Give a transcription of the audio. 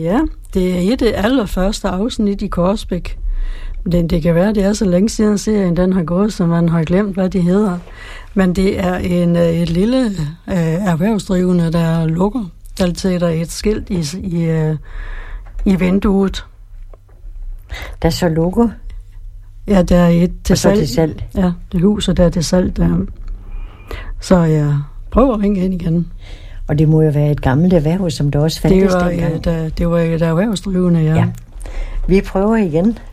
Ja, det er det allerførste afsnit i Korsbæk. Men det kan være, det er så længe siden serien den har gået, så man har glemt, hvad de hedder. Men det er et lille erhvervsdrivende, der lukker. Der sætter et skilt i vinduet. Der så lukker? Ja, der er et til salg. Til salg? Ja, det huset der er til salg der. Så jeg prøver at ringe ind igen. Og det må jo være et gammelt erhverv, som der også fandtes dengang. Det var et erhvervsdrivende, ja. Vi prøver igen.